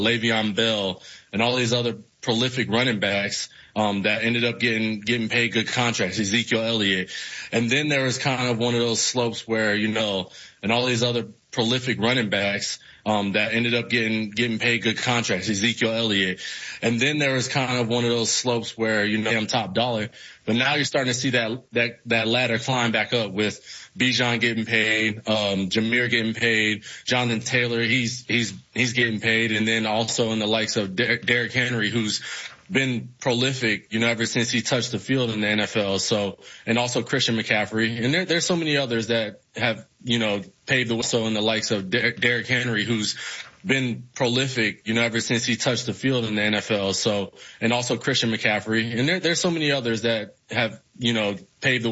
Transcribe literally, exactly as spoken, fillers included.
Le'Veon Bell, and all these other prolific running backs um, that ended up getting getting paid good contracts, Ezekiel Elliott. And then there was kind of one of those slopes where, you know, and all these other prolific running backs um, that ended up getting getting paid good contracts, Ezekiel Elliott. And then there was kind of one of those slopes where, you know, I'm top dollar. But now you're starting to see that that that ladder climb back up with Bijan getting paid, um, Jameer getting paid, Jonathan Taylor, he's he's he's getting paid, and then also in the likes of Der- Derrick Henry, who's been prolific, you know, ever since he touched the field in the N F L. So, and also Christian McCaffrey, and there there's so many others that have, you know, paved the way. So in the likes of Der- Derrick Henry, who's been prolific, you know, ever since he touched the field in the N F L. So, and also Christian McCaffrey, and there there's so many others that have, you know, paved the way.